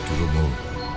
durumu.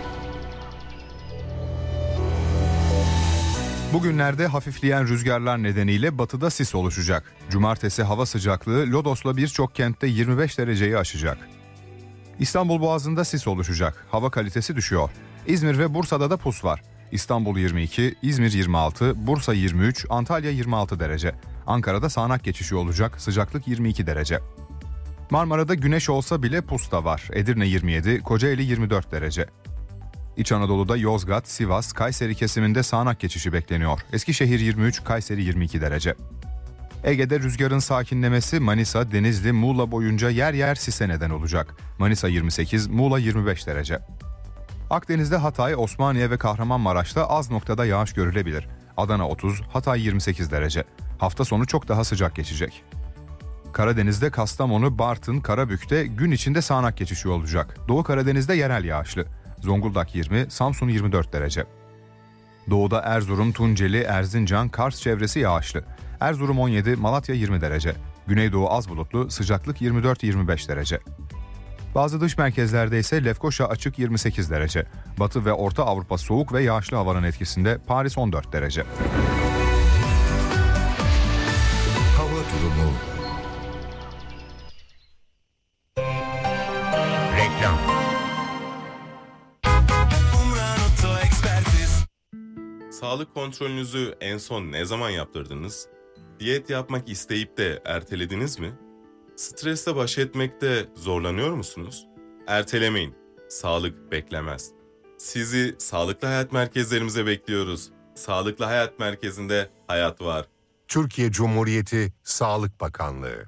Bugünlerde hafifleyen rüzgarlar nedeniyle batıda sis oluşacak. Cumartesi hava sıcaklığı Lodos'la birçok kentte 25 dereceyi aşacak. İstanbul Boğazı'nda sis oluşacak. Hava kalitesi düşüyor. İzmir ve Bursa'da da pus var. İstanbul 22, İzmir 26, Bursa 23, Antalya 26 derece. Ankara'da sağanak geçişi olacak. Sıcaklık 22 derece. Marmara'da güneş olsa bile pus da var. Edirne 27, Kocaeli 24 derece. İç Anadolu'da Yozgat, Sivas, Kayseri kesiminde sağanak geçişi bekleniyor. Eskişehir 23, Kayseri 22 derece. Ege'de rüzgarın sakinlemesi Manisa, Denizli, Muğla boyunca yer yer sise neden olacak. Manisa 28, Muğla 25 derece. Akdeniz'de Hatay, Osmaniye ve Kahramanmaraş'ta az noktada yağış görülebilir. Adana 30, Hatay 28 derece. Hafta sonu çok daha sıcak geçecek. Karadeniz'de Kastamonu, Bartın, Karabük'te gün içinde sağanak geçişi olacak. Doğu Karadeniz'de yerel yağışlı. Zonguldak 20, Samsun 24 derece. Doğuda Erzurum, Tunceli, Erzincan, Kars çevresi yağışlı. Erzurum 17, Malatya 20 derece. Güneydoğu az bulutlu, sıcaklık 24-25 derece. Bazı dış merkezlerde ise Lefkoşa açık 28 derece. Batı ve Orta Avrupa soğuk ve yağışlı havanın etkisinde Paris 14 derece. Hava durumu. Reklam. Sağlık kontrolünüzü en son ne zaman yaptırdınız? Diyet yapmak isteyip de ertelediniz mi? Stresle baş etmekte zorlanıyor musunuz? Ertelemeyin. Sağlık beklemez. Sizi Sağlıklı Hayat Merkezlerimize bekliyoruz. Sağlıklı Hayat Merkezi'nde hayat var. Türkiye Cumhuriyeti Sağlık Bakanlığı.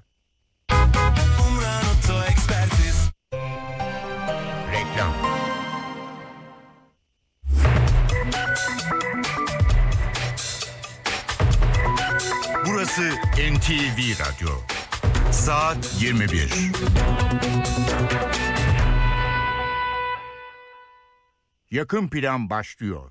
Reklam. Burası NTV Radyo. Saat 21. Yakın plan başlıyor.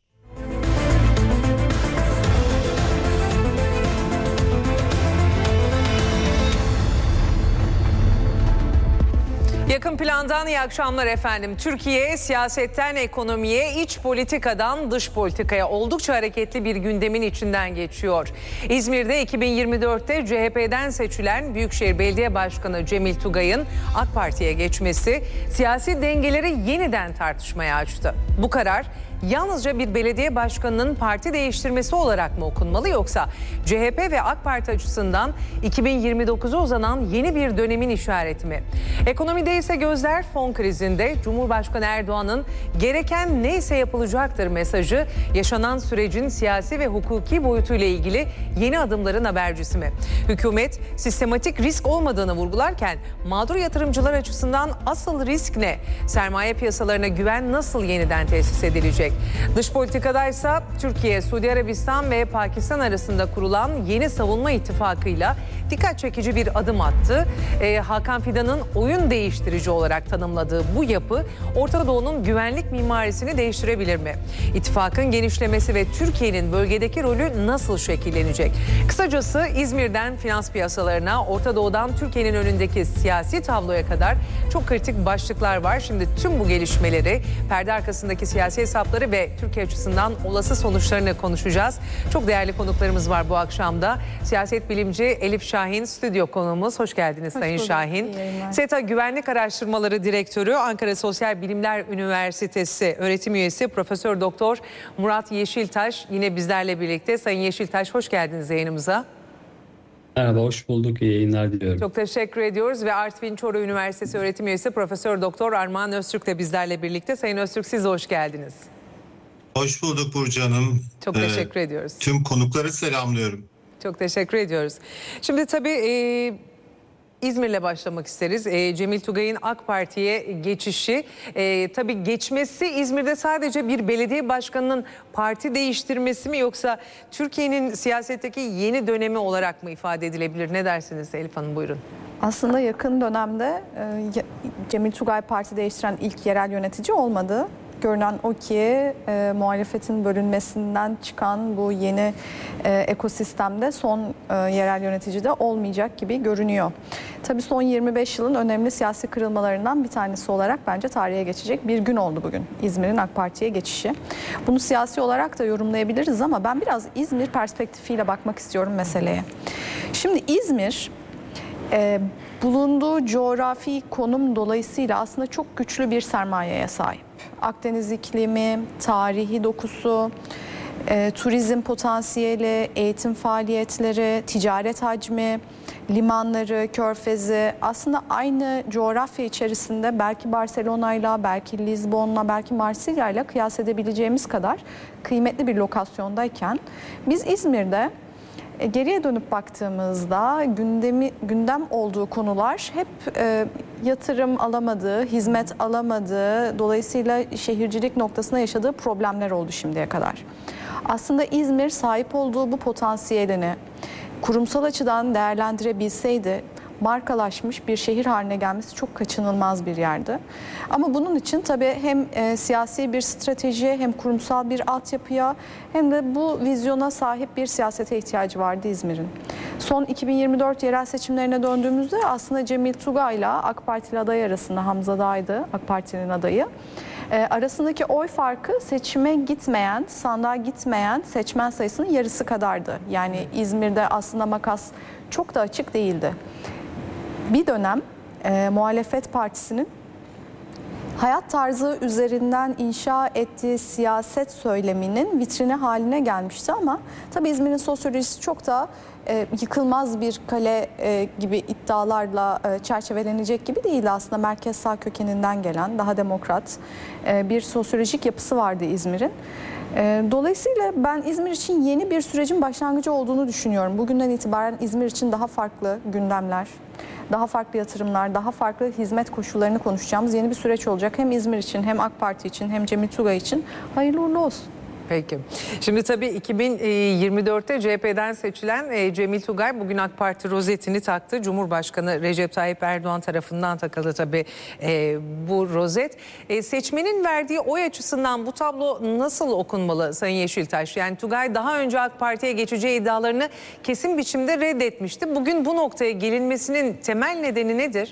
Yakın plandan iyi akşamlar efendim. Türkiye siyasetten ekonomiye, iç politikadan dış politikaya oldukça hareketli bir gündemin içinden geçiyor. İzmir'de 2024'te CHP'den seçilen Büyükşehir Belediye Başkanı Cemil Tugay'ın AK Parti'ye geçmesi siyasi dengeleri yeniden tartışmaya açtı. Bu karar yalnızca bir belediye başkanının parti değiştirmesi olarak mı okunmalı, yoksa CHP ve AK Parti açısından 2029'a uzanan yeni bir dönemin işareti mi? Ekonomide ise gözler fon krizinde. Cumhurbaşkanı Erdoğan'ın gereken neyse yapılacaktır mesajı yaşanan sürecin siyasi ve hukuki boyutuyla ilgili yeni adımların habercisi mi? Hükümet sistematik risk olmadığını vurgularken mağdur yatırımcılar açısından asıl risk ne? Sermaye piyasalarına güven nasıl yeniden tesis edilecek? Dış politikadaysa Türkiye, Suudi Arabistan ve Pakistan arasında kurulan yeni savunma ittifakıyla dikkat çekici bir adım attı. Hakan Fidan'ın oyun değiştirici olarak tanımladığı bu yapı Orta Doğu'nun güvenlik mimarisini değiştirebilir mi? İttifakın genişlemesi ve Türkiye'nin bölgedeki rolü nasıl şekillenecek? Kısacası İzmir'den finans piyasalarına, Orta Doğu'dan Türkiye'nin önündeki siyasi tabloya kadar çok kritik başlıklar var. Şimdi tüm bu gelişmeleri, perde arkasındaki siyasi hesapları ve Türkiye açısından olası sonuçlarını konuşacağız. Çok değerli konuklarımız var bu akşamda. Siyaset bilimci Elif Şahin stüdyo konuğumuz. Hoş geldiniz Sayın Şahin. SETA Güvenlik Araştırmaları Direktörü, Ankara Sosyal Bilimler Üniversitesi öğretim üyesi Profesör Doktor Murat Yeşiltaş yine bizlerle birlikte. Sayın Yeşiltaş, hoş geldiniz yayınımıza. Merhaba, hoş bulduk. İyi yayınlar diliyorum. Çok teşekkür ediyoruz ve Artvin Çoruh Üniversitesi öğretim üyesi Profesör Doktor Armağan Öztürk de bizlerle birlikte. Sayın Öztürk, siz de hoş geldiniz. Hoş bulduk Burcu Hanım. Çok teşekkür ediyoruz. Tüm konukları selamlıyorum. Çok teşekkür ediyoruz. Şimdi tabii İzmir'le başlamak isteriz. Cemil Tugay'ın AK Parti'ye geçişi, tabii geçmesi İzmir'de sadece bir belediye başkanının parti değiştirmesi mi, yoksa Türkiye'nin siyasetteki yeni dönemi olarak mı ifade edilebilir? Ne dersiniz Elif Hanım, buyurun. Aslında yakın dönemde Cemil Tugay parti değiştiren ilk yerel yönetici olmadı. Görünen o ki muhalefetin bölünmesinden çıkan bu yeni ekosistemde son yerel yönetici de olmayacak gibi görünüyor. Tabii son 25 yılın önemli siyasi kırılmalarından bir tanesi olarak bence tarihe geçecek bir gün oldu bugün. İzmir'in AK Parti'ye geçişi. Bunu siyasi olarak da yorumlayabiliriz ama ben biraz İzmir perspektifiyle bakmak istiyorum meseleye. Şimdi İzmir bulunduğu coğrafi konum dolayısıyla aslında çok güçlü bir sermayeye sahip. Akdeniz iklimi, tarihi dokusu, turizm potansiyeli, eğitim faaliyetleri, ticaret hacmi, limanları, körfezi aslında aynı coğrafya içerisinde belki Barcelona'yla, belki Lizbon'la, belki Marsilya'yla kıyas edebileceğimiz kadar kıymetli bir lokasyondayken biz İzmir'de geriye dönüp baktığımızda gündem olduğu konular hep yatırım alamadığı, hizmet alamadığı, dolayısıyla şehircilik noktasında yaşadığı problemler oldu şimdiye kadar. Aslında İzmir sahip olduğu bu potansiyelini kurumsal açıdan değerlendirebilseydi markalaşmış bir şehir haline gelmesi çok kaçınılmaz bir yerdi. Ama bunun için tabii hem siyasi bir strateji hem kurumsal bir altyapıya hem de bu vizyona sahip bir siyasete ihtiyacı vardı İzmir'in. Son 2024 yerel seçimlerine döndüğümüzde aslında Cemil Tugay'la AK Partili aday arasında, Hamza Dağ'ydı AK Parti'nin adayı. Arasındaki oy farkı seçime gitmeyen, sandığa gitmeyen seçmen sayısının yarısı kadardı. Yani İzmir'de aslında makas çok da açık değildi. Bir dönem muhalefet partisinin hayat tarzı üzerinden inşa ettiği siyaset söyleminin vitrini haline gelmişti ama tabii İzmir'in sosyolojisi çok da yıkılmaz bir kale gibi iddialarla çerçevelenecek gibi değil. Aslında merkez sağ kökeninden gelen daha demokrat bir sosyolojik yapısı vardı İzmir'in. Dolayısıyla ben İzmir için yeni bir sürecin başlangıcı olduğunu düşünüyorum. Bugünden itibaren İzmir için daha farklı gündemler, daha farklı yatırımlar, daha farklı hizmet koşullarını konuşacağımız yeni bir süreç olacak. Hem İzmir için, hem AK Parti için, hem Cemil Tugay için hayırlı uğurlu olsun. Peki. Şimdi tabii 2024'te CHP'den seçilen Cemil Tugay bugün AK Parti rozetini taktı. Cumhurbaşkanı Recep Tayyip Erdoğan tarafından takıldı tabii bu rozet. Seçmenin verdiği oy açısından bu tablo nasıl okunmalı Sayın Yeşiltaş? Yani Tugay daha önce AK Parti'ye geçeceği iddialarını kesin biçimde reddetmişti. Bugün bu noktaya gelinmesinin temel nedeni nedir?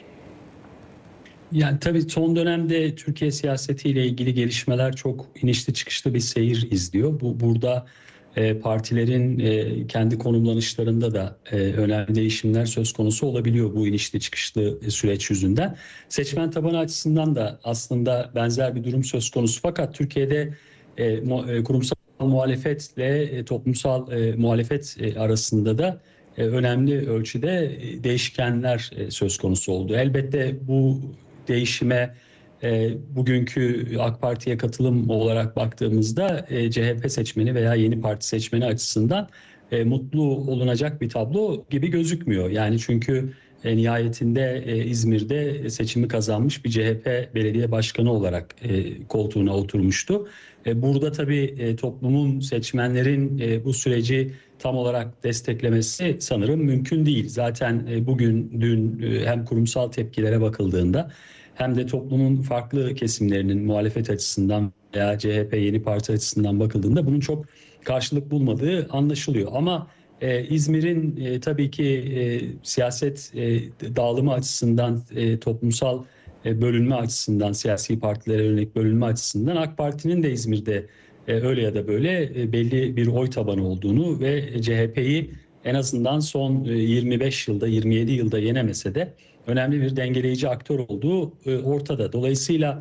Yani tabii son dönemde Türkiye siyasetiyle ilgili gelişmeler çok inişli çıkışlı bir seyir izliyor. Burada partilerin kendi konumlanışlarında da önemli değişimler söz konusu olabiliyor bu inişli çıkışlı süreç yüzünden. Seçmen tabanı açısından da aslında benzer bir durum söz konusu. Fakat Türkiye'de kurumsal muhalefetle toplumsal muhalefet arasında da önemli ölçüde değişkenler söz konusu oldu. Elbette bu değişime bugünkü AK Parti'ye katılım olarak baktığımızda CHP seçmeni veya yeni parti seçmeni açısından mutlu olunacak bir tablo gibi gözükmüyor. Yani çünkü nihayetinde İzmir'de seçimi kazanmış bir CHP belediye başkanı olarak koltuğuna oturmuştu. Burada tabii toplumun, seçmenlerin bu süreci tam olarak desteklemesi sanırım mümkün değil. Zaten dün hem kurumsal tepkilere bakıldığında hem de toplumun farklı kesimlerinin muhalefet açısından veya CHP yeni parti açısından bakıldığında bunun çok karşılık bulmadığı anlaşılıyor. Ama İzmir'in tabii ki siyaset dağılımı açısından, toplumsal bölünme açısından, siyasi partilere yönelik bölünme açısından AK Parti'nin de İzmir'de öyle ya da böyle belli bir oy tabanı olduğunu ve CHP'yi en azından son 25 yılda, 27 yılda yenemese de önemli bir dengeleyici aktör olduğu ortada. Dolayısıyla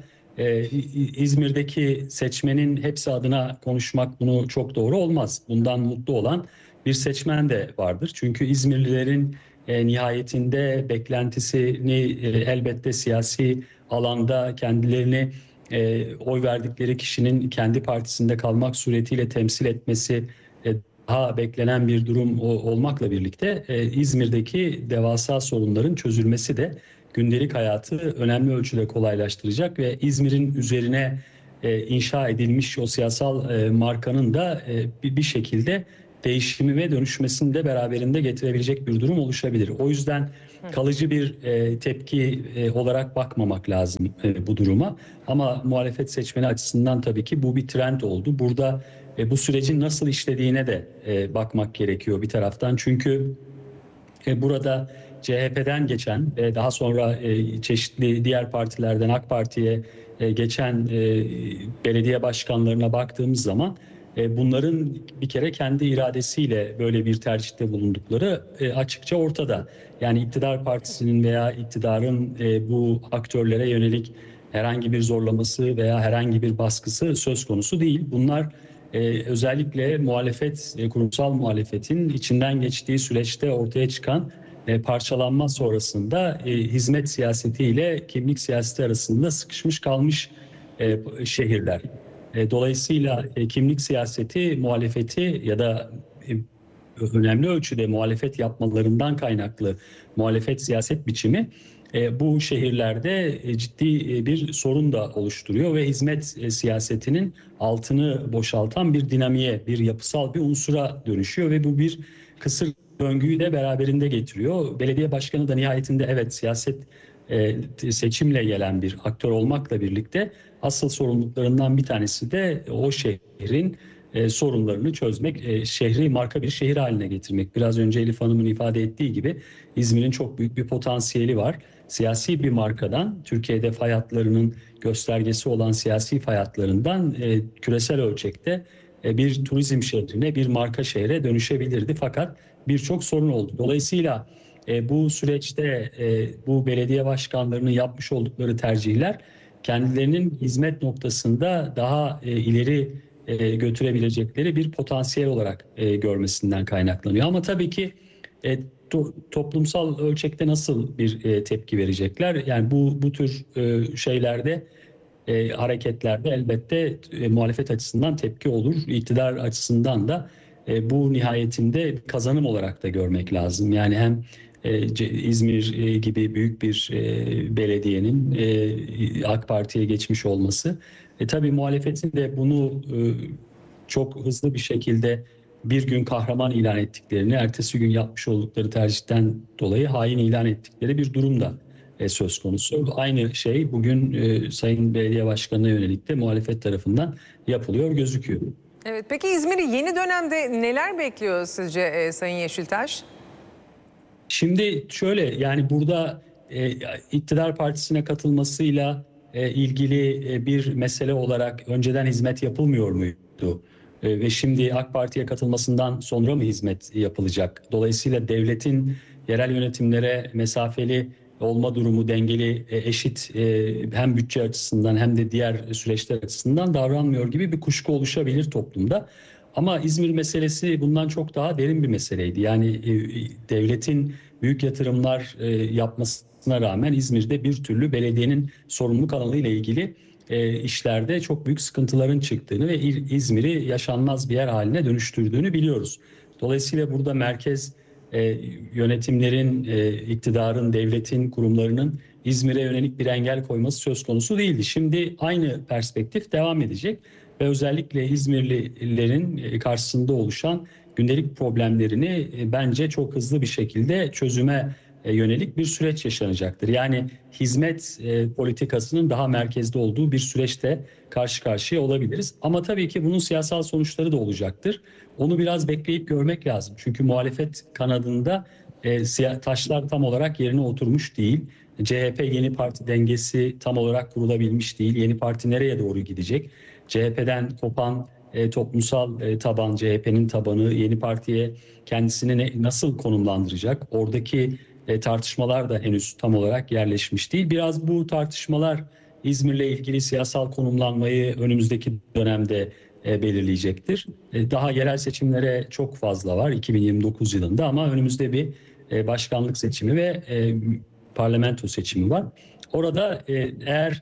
İzmir'deki seçmenin hepsi adına konuşmak bunu çok doğru olmaz. Bundan mutlu olan bir seçmen de vardır. Çünkü İzmirlilerin nihayetinde beklentisini elbette siyasi alanda kendilerini oy verdikleri kişinin kendi partisinde kalmak suretiyle temsil etmesi daha beklenen bir durum olmakla birlikte İzmir'deki devasa sorunların çözülmesi de gündelik hayatı önemli ölçüde kolaylaştıracak ve İzmir'in üzerine inşa edilmiş o siyasal markanın da bir şekilde değişimi ve dönüşmesini de beraberinde getirebilecek bir durum oluşabilir. O yüzden kalıcı bir tepki olarak bakmamak lazım bu duruma. Ama muhalefet seçmeni açısından tabii ki bu bir trend oldu. Burada bu sürecin nasıl işlediğine de bakmak gerekiyor bir taraftan. Çünkü burada CHP'den geçen ve daha sonra çeşitli diğer partilerden AK Parti'ye geçen belediye başkanlarına baktığımız zaman bunların bir kere kendi iradesiyle böyle bir tercihte bulundukları açıkça ortada. Yani iktidar partisinin veya iktidarın bu aktörlere yönelik herhangi bir zorlaması veya herhangi bir baskısı söz konusu değil. Bunlar özellikle muhalefet, kurumsal muhalefetin içinden geçtiği süreçte ortaya çıkan parçalanma sonrasında hizmet siyasetiyle kimlik siyaseti arasında sıkışmış kalmış şehirler. Dolayısıyla kimlik siyaseti muhalefeti ya da önemli ölçüde muhalefet yapmalarından kaynaklı muhalefet siyaset biçimi bu şehirlerde ciddi bir sorun da oluşturuyor ve hizmet siyasetinin altını boşaltan bir dinamiğe, bir yapısal bir unsura dönüşüyor ve bu bir kısır döngüyü de beraberinde getiriyor. Belediye başkanı da nihayetinde evet siyaset seçimle gelen bir aktör olmakla birlikte asıl sorumluluklarından bir tanesi de o şehrin sorunlarını çözmek, şehri marka bir şehir haline getirmek. Biraz önce Elif Hanım'ın ifade ettiği gibi İzmir'in çok büyük bir potansiyeli var. Siyasi bir markadan, Türkiye'de fay hatlarının göstergesi olan siyasi fay hatlarından küresel ölçekte bir turizm şehrine, bir marka şehre dönüşebilirdi. Fakat birçok sorun oldu. Dolayısıyla bu süreçte bu belediye başkanlarının yapmış oldukları tercihler kendilerinin hizmet noktasında daha ileri götürebilecekleri bir potansiyel olarak görmesinden kaynaklanıyor. Ama tabii ki toplumsal ölçekte nasıl bir tepki verecekler? Yani bu tür şeylerde, hareketlerde elbette muhalefet açısından tepki olur. İktidar açısından da bu nihayetinde kazanım olarak da görmek lazım. Yani hem İzmir gibi büyük bir belediyenin AK Parti'ye geçmiş olması. Tabii muhalefetin de bunu çok hızlı bir şekilde bir gün kahraman ilan ettiklerini, ertesi gün yapmış oldukları tercihten dolayı hain ilan ettikleri bir durum da söz konusu. Aynı şey bugün Sayın Belediye Başkanı'na yönelik de muhalefet tarafından yapılıyor gözüküyor. Evet, peki İzmir'i yeni dönemde neler bekliyor sizce Sayın Yeşiltaş? Şimdi şöyle, yani burada iktidar partisine katılmasıyla ilgili bir mesele olarak önceden hizmet yapılmıyor muydu? Ve şimdi AK Parti'ye katılmasından sonra mı hizmet yapılacak? Dolayısıyla devletin yerel yönetimlere mesafeli olma durumu, dengeli, eşit hem bütçe açısından hem de diğer süreçler açısından davranmıyor gibi bir kuşku oluşabilir toplumda. Ama İzmir meselesi bundan çok daha derin bir meseleydi. Yani devletin büyük yatırımlar yapmasına rağmen İzmir'de bir türlü belediyenin sorumluluk alanı ile ilgili işlerde çok büyük sıkıntıların çıktığını ve İzmir'i yaşanmaz bir yer haline dönüştürdüğünü biliyoruz. Dolayısıyla burada merkez yönetimlerin, iktidarın, devletin, kurumlarının İzmir'e yönelik bir engel koyması söz konusu değildi. Şimdi aynı perspektif devam edecek ve özellikle İzmirlilerin karşısında oluşan gündelik problemlerini bence çok hızlı bir şekilde çözüme yönelik bir süreç yaşanacaktır. Yani hizmet politikasının daha merkezde olduğu bir süreçte karşı karşıya olabiliriz. Ama tabii ki bunun siyasal sonuçları da olacaktır. Onu biraz bekleyip görmek lazım. Çünkü muhalefet kanadında taşlar tam olarak yerine oturmuş değil. CHP yeni parti dengesi tam olarak kurulabilmiş değil. Yeni parti nereye doğru gidecek? CHP'den kopan toplumsal taban, CHP'nin tabanı yeni partiye kendisini nasıl konumlandıracak? Oradaki tartışmalar da henüz tam olarak yerleşmiş değil. Biraz bu tartışmalar İzmir'le ilgili siyasal konumlanmayı önümüzdeki dönemde belirleyecektir. Daha yerel seçimlere çok fazla var 2029 yılında ama önümüzde bir başkanlık seçimi ve parlamento seçimi var. Orada eğer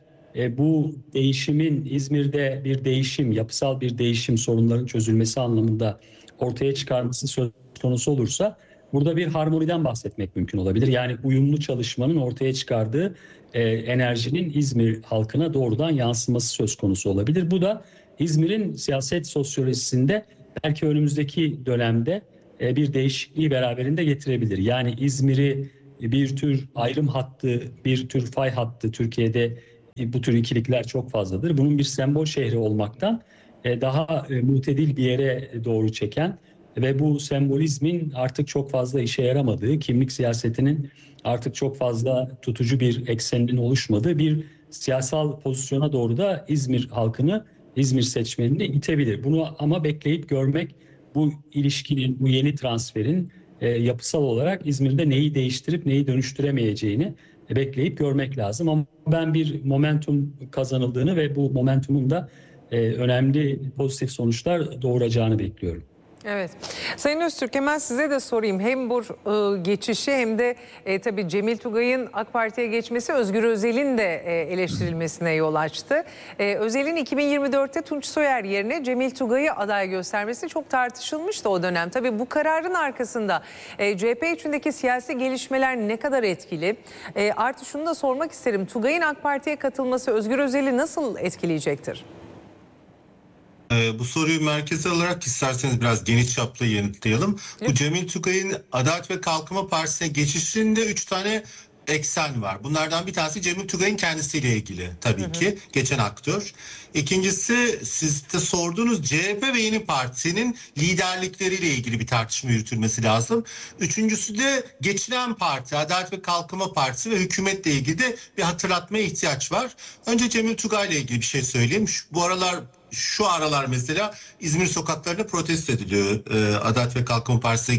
bu değişimin İzmir'de bir değişim, yapısal bir değişim, sorunların çözülmesi anlamında ortaya çıkarması söz konusu olursa burada bir harmoniden bahsetmek mümkün olabilir. Yani uyumlu çalışmanın ortaya çıkardığı enerjinin İzmir halkına doğrudan yansıması söz konusu olabilir. Bu da İzmir'in siyaset sosyolojisinde belki önümüzdeki dönemde bir değişikliği beraberinde getirebilir. Yani İzmir'i bir tür ayrım hattı, bir tür fay hattı, Türkiye'de bu tür ikilikler çok fazladır. Bunun bir sembol şehri olmaktan daha mutedil bir yere doğru çeken ve bu sembolizmin artık çok fazla işe yaramadığı, kimlik siyasetinin artık çok fazla tutucu bir ekseninin oluşmadığı bir siyasal pozisyona doğru da İzmir halkını, İzmir seçmenini itebilir. Bunu ama bekleyip görmek, bu ilişkinin, bu yeni transferin yapısal olarak İzmir'de neyi değiştirip neyi dönüştüremeyeceğini bekleyip görmek lazım. Ama ben bir momentum kazanıldığını ve bu momentumun da önemli pozitif sonuçlar doğuracağını bekliyorum. Evet. Sayın Öztürk, hemen size de sorayım. Hem bu geçişi hem de tabii Cemil Tugay'ın AK Parti'ye geçmesi Özgür Özel'in de eleştirilmesine yol açtı. Özel'in 2024'te Tunç Soyer yerine Cemil Tugay'ı aday göstermesi çok tartışılmıştı o dönem. Tabii bu kararın arkasında CHP içindeki siyasi gelişmeler ne kadar etkili? Artı şunu da sormak isterim. Tugay'ın AK Parti'ye katılması Özgür Özel'i nasıl etkileyecektir? Bu soruyu merkeze alarak isterseniz biraz geniş çaplı yanıtlayalım. Evet. Bu Cemil Tugay'ın Adalet ve Kalkınma Partisi'ne geçişinde 3 tane eksen var. Bunlardan bir tanesi Cemil Tugay'ın kendisiyle ilgili tabii ki. Geçen aktör. İkincisi siz de sorduğunuz CHP ve Yeni Parti'nin liderlikleriyle ilgili bir tartışma yürütülmesi lazım. Üçüncüsü de geçilen parti, Adalet ve Kalkınma Partisi ve hükümetle ilgili de bir hatırlatmaya ihtiyaç var. Önce Cemil Tugay'la ilgili bir şey söyleyeyim. Şu aralar mesela İzmir sokaklarında protesto ediliyor. Adalet ve Kalkınma Partisi'ne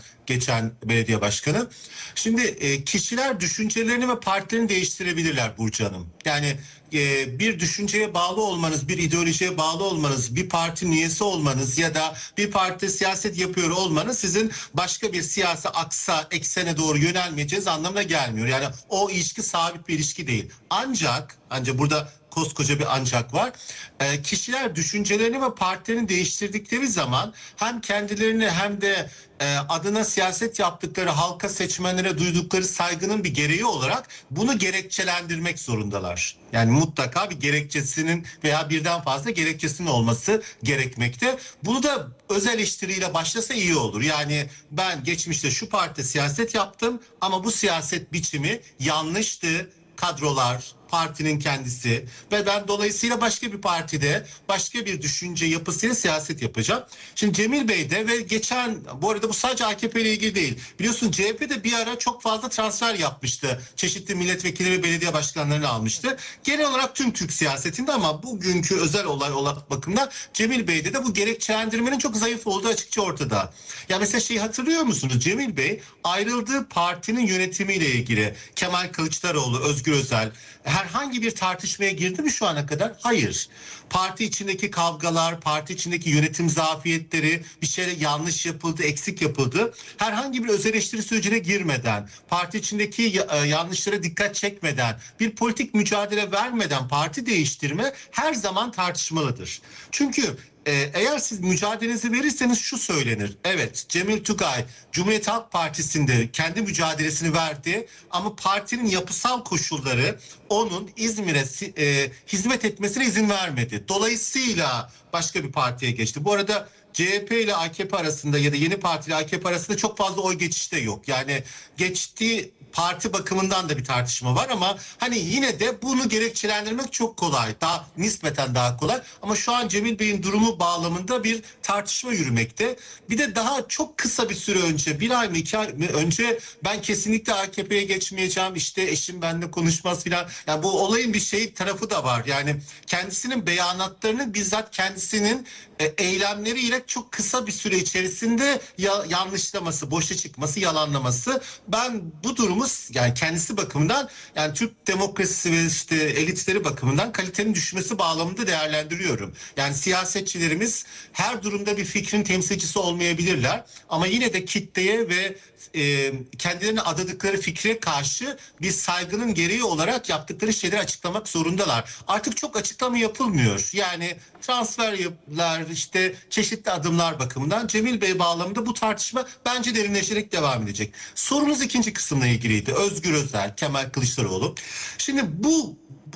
geçen belediye başkanı. Şimdi kişiler düşüncelerini ve partilerini değiştirebilirler Burcu Hanım. Yani bir düşünceye bağlı olmanız, bir ideolojiye bağlı olmanız, bir partinin üyesi olmanız ya da bir partide siyaset yapıyor olmanız sizin başka bir siyasi eksene doğru yönelmeyeceğiniz anlamına gelmiyor. Yani o ilişki sabit bir ilişki değil. Ancak burada koskoca bir ancak var. Kişiler düşüncelerini ve partilerini değiştirdikleri zaman hem kendilerini hem de adına siyaset yaptıkları halka, seçmenlere duydukları saygının bir gereği olarak bunu gerekçelendirmek zorundalar. Yani mutlaka bir gerekçesinin veya birden fazla gerekçesinin olması gerekmekte. Bunu da öz eleştiriyle başlasa iyi olur. Yani ben geçmişte şu partide siyaset yaptım ama bu siyaset biçimi yanlıştı. Kadrolar, partinin kendisi ve ben dolayısıyla başka bir partide başka bir düşünce yapısıyla siyaset yapacağım. Şimdi Cemil Bey de ve bu arada bu sadece AKP ile ilgili değil. Biliyorsun CHP de bir ara çok fazla transfer yapmıştı. Çeşitli milletvekili ve belediye başkanlarını almıştı. Genel olarak tüm Türk siyasetinde ama bugünkü özel olay bakımından Cemil Bey'de de bu gerekçelendirmenin çok zayıf olduğu açıkça ortada. Ya mesela hatırlıyor musunuz? Cemil Bey ayrıldığı partinin yönetimiyle ilgili Kemal Kılıçdaroğlu, Özgür Özel herhangi bir tartışmaya girdi mi şu ana kadar? Hayır. Parti içindeki kavgalar, parti içindeki yönetim zafiyetleri, bir şeyler yanlış yapıldı, eksik yapıldı. Herhangi bir öz eleştiri sürecine girmeden, parti içindeki yanlışlara dikkat çekmeden, bir politik mücadele vermeden parti değiştirme her zaman tartışmalıdır. Çünkü eğer siz mücadelenizi verirseniz şu söylenir. Evet, Cemil Tugay Cumhuriyet Halk Partisi'nde kendi mücadelesini verdi ama partinin yapısal koşulları onun İzmir'e hizmet etmesine izin vermedi. Dolayısıyla başka bir partiye geçti. Bu arada CHP ile AKP arasında ya da Yeni Parti ile AKP arasında çok fazla oy geçişi de yok. Yani geçtiği parti bakımından da bir tartışma var ama hani yine de bunu gerekçelendirmek çok kolay. Nispeten daha kolay. Ama şu an Cemil Bey'in durumu bağlamında bir tartışma yürümekte. Bir de daha çok kısa bir süre önce, 1 ay mı 2 ay mı önce ben kesinlikle AKP'ye geçmeyeceğim. İşte eşim benimle konuşmaz filan. Yani bu olayın bir tarafı da var. Yani kendisinin beyanatlarını bizzat kendisinin eylemleriyle çok kısa bir süre içerisinde yanlışlaması, boşa çıkması, yalanlaması. Ben bu durumu yani kendisi bakımından yani Türk demokrasisi ve elitleri bakımından kalitenin düşmesi bağlamında değerlendiriyorum. Yani siyasetçilerimiz her durumda bir fikrin temsilcisi olmayabilirler ama yine de kitleye ve kendilerine adadıkları fikre karşı bir saygının gereği olarak yaptıkları şeyleri açıklamak zorundalar. Artık çok açıklama yapılmıyor. Yani transferler çeşitli adımlar bakımından Cemil Bey bağlamında bu tartışma bence derinleşerek devam edecek. Sorunuz ikinci kısımla ilgiliydi. Özgür Özel, Kemal Kılıçdaroğlu. Şimdi bu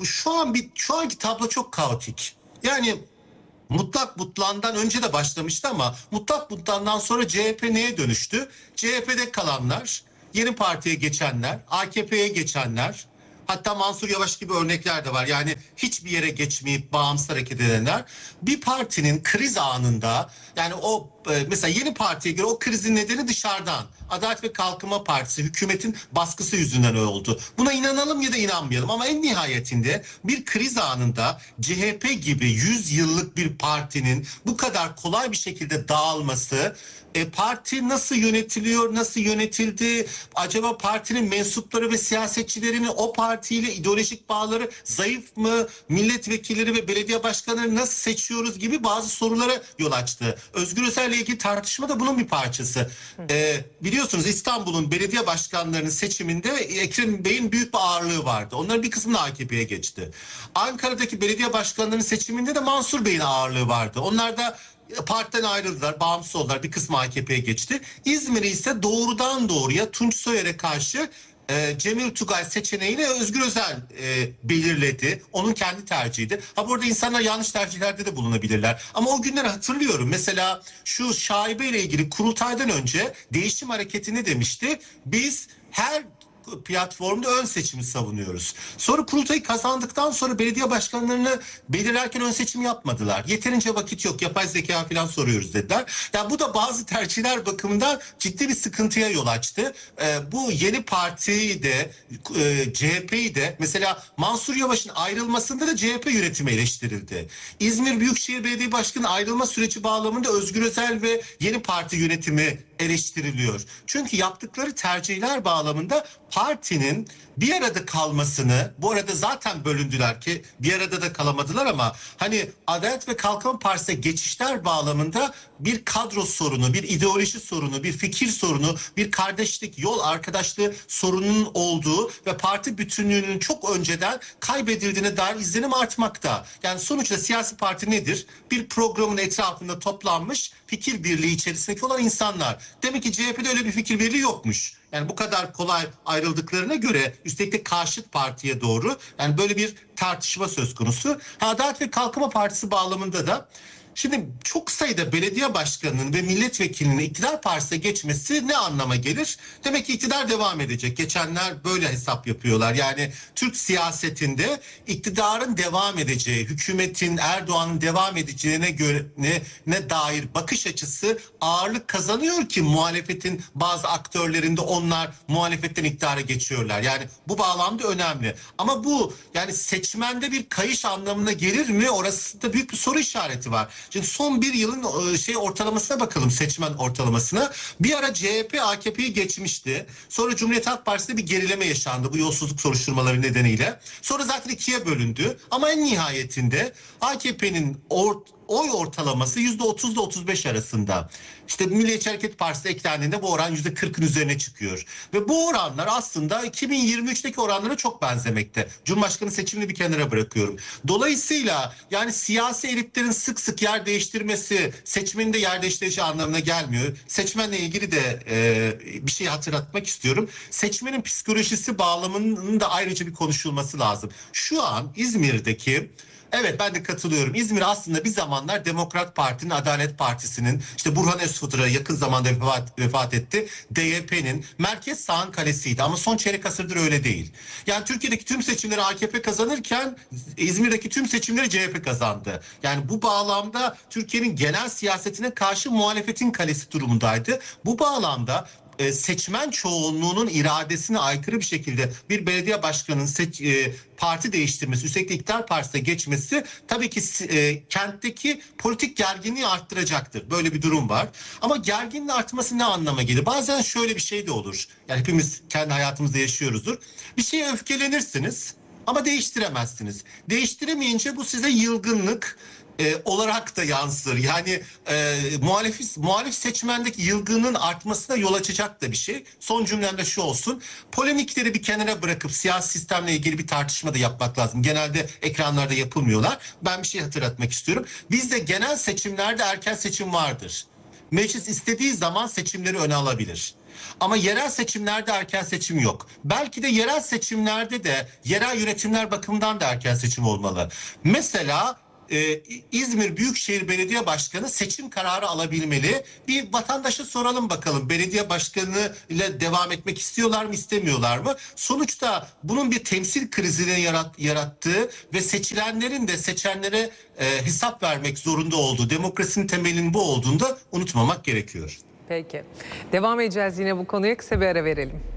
şu anki tablo çok kaotik. Yani mutlak butlandan önce de başlamıştı ama mutlak butlandan sonra CHP neye dönüştü? CHP'de kalanlar, Yeni Parti'ye geçenler, AKP'ye geçenler, Hatta Mansur Yavaş gibi örnekler de var. Yani hiçbir yere geçmeyip bağımsız hareket edenler. Bir partinin kriz anında, yani o mesela Yeni Parti'ye göre o krizin nedeni dışarıdan. Adalet ve Kalkınma Partisi hükümetin baskısı yüzünden öyle oldu. Buna inanalım ya da inanmayalım ama en nihayetinde bir kriz anında CHP gibi 100 yıllık bir partinin bu kadar kolay bir şekilde dağılması, parti nasıl yönetiliyor, nasıl yönetildi, acaba partinin mensupları ve siyasetçilerinin o partiyle ideolojik bağları zayıf mı, milletvekilleri ve belediye başkanları nasıl seçiyoruz gibi bazı sorulara yol açtı. Özgür Özel'le ilgili tartışma da bunun bir parçası. Biliyorsunuz İstanbul'un belediye başkanlarının seçiminde Ekrem Bey'in büyük bir ağırlığı vardı. Onların bir kısmı AKP'ye geçti. Ankara'daki belediye başkanlarının seçiminde de Mansur Bey'in ağırlığı vardı. Onlar da partiden ayrıldılar, bağımsız oldular. Bir kısmı AKP'ye geçti. İzmir'i ise doğrudan doğruya Tunç Soyer'e karşı Cemil Tugay seçeneğini Özgür Özel belirledi. Onun kendi tercihiydi. Ha, burada insanlar yanlış tercihlerde de bulunabilirler. Ama o günleri hatırlıyorum. Mesela şu şaibe ile ilgili kurultaydan önce Değişim Hareketi ne demişti? Biz her platformda ön seçimi savunuyoruz. Sonra kurultayı kazandıktan sonra belediye başkanlarını belirlerken ön seçim yapmadılar. Yeterince vakit yok, yapay zeka falan soruyoruz dediler. Yani bu da bazı tercihler bakımından ciddi bir sıkıntıya yol açtı. Bu yeni partiyi de CHP'yi de, mesela Mansur Yavaş'ın ayrılmasında da CHP yönetimi eleştirildi. İzmir Büyükşehir Belediye Başkanı'nın ayrılma süreci bağlamında Özgür Özel ve yeni parti yönetimi eleştiriliyor. Çünkü yaptıkları tercihler bağlamında partinin bir arada kalmasını, bu arada zaten bölündüler ki bir arada da kalamadılar ama hani Adalet ve Kalkınma Partisi'ne geçişler bağlamında bir kadro sorunu, bir ideoloji sorunu, bir fikir sorunu, bir kardeşlik, yol arkadaşlığı sorununun olduğu ve parti bütünlüğünün çok önceden kaybedildiğine dair izlenim artmakta. Yani sonuçta siyasi parti nedir? Bir programın etrafında toplanmış fikir birliği içerisindeki olan insanlar. Demek ki CHP'de öyle bir fikir birliği yokmuş. Yani bu kadar kolay ayrıldıklarına göre üstelik de karşıt partiye doğru, yani böyle bir tartışma söz konusu. Adalet ve Kalkınma Partisi bağlamında da şimdi çok sayıda belediye başkanının ve milletvekilinin iktidar partisine geçmesi ne anlama gelir? Demek ki iktidar devam edecek. Geçenler böyle hesap yapıyorlar. Yani Türk siyasetinde iktidarın devam edeceği, hükümetin, Erdoğan'ın devam edeceğine göre ne dair bakış açısı ağırlık kazanıyor ki muhalefetin bazı aktörlerinde onlar muhalefetten iktidara geçiyorlar. Yani bu bağlamda önemli. Ama bu yani seçmende bir kayış anlamına gelir mi? Orası da büyük bir soru işareti var. Şimdi son bir yılın ortalamasına bakalım, seçmen ortalamasına. Bir ara CHP AKP'yi geçmişti. Sonra Cumhuriyet Halk Partisi'nde bir gerileme yaşandı bu yolsuzluk soruşturmaları nedeniyle. Sonra zaten ikiye bölündü. Ama en nihayetinde AKP'nin oy ortalaması %30 ile 35 arasında. İşte Milliyetçi Hareket Partisi eklendiğinde bu oran %40'ın üzerine çıkıyor. Ve bu oranlar aslında 2023'teki oranlara çok benzemekte. Cumhurbaşkanı seçimini bir kenara bırakıyorum. Dolayısıyla yani siyasi elitlerin sık sık yer değiştirmesi seçmenin de yer değiştireceği anlamına gelmiyor. Seçmenle ilgili de bir şey hatırlatmak istiyorum. Seçmenin psikolojisi bağlamının da ayrıca bir konuşulması lazım. Şu an İzmir'deki, evet ben de katılıyorum, İzmir aslında bir zamanlar Demokrat Parti'nin, Adalet Partisi'nin, işte Burhan Öztürk'e yakın zamanda vefat etti, DYP'nin merkez sağın kalesiydi ama son çeyrek asırdır öyle değil. Yani Türkiye'deki tüm seçimleri AKP kazanırken İzmir'deki tüm seçimleri CHP kazandı. Yani bu bağlamda Türkiye'nin genel siyasetine karşı muhalefetin kalesi durumundaydı. Bu bağlamda seçmen çoğunluğunun iradesine aykırı bir şekilde bir belediye başkanının parti değiştirmesi, üstelik iktidar partisine geçmesi tabii ki kentteki politik gerginliği arttıracaktır. Böyle bir durum var. Ama gerginliğin artması ne anlama gelir? Bazen şöyle bir şey de olur. Yani hepimiz kendi hayatımızda yaşıyoruzdur. Bir şeye öfkelenirsiniz ama değiştiremezsiniz. Değiştiremeyince bu size yılgınlık olarak da yansır. Yani muhalif seçmendeki yılgınlığın artmasına yol açacak da bir şey. Son cümlemde şu olsun. Polemikleri bir kenara bırakıp siyasi sistemle ilgili bir tartışma da yapmak lazım. Genelde ekranlarda yapılmıyorlar. Ben bir şey hatırlatmak istiyorum. Bizde genel seçimlerde erken seçim vardır. Meclis istediği zaman seçimleri öne alabilir. Ama yerel seçimlerde erken seçim yok. Belki de yerel seçimlerde de yerel yönetimler bakımından da erken seçim olmalı. Mesela İzmir Büyükşehir Belediye Başkanı seçim kararı alabilmeli. Bir vatandaşa soralım bakalım, belediye başkanı ile devam etmek istiyorlar mı, istemiyorlar mı? Sonuçta bunun bir temsil krizini yarattığı ve seçilenlerin de seçenlere hesap vermek zorunda olduğu, demokrasinin temelinin bu olduğunu da unutmamak gerekiyor. Peki. Devam edeceğiz yine bu konuya, kısa bir ara verelim.